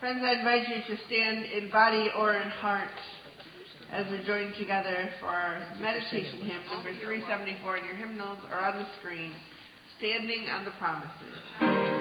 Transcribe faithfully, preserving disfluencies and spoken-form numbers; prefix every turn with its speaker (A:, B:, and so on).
A: Friends, I invite you to stand in body or in heart as we join together for our meditation hymn number three seventy-four in your hymnals or on the screen, Standing on the Promises.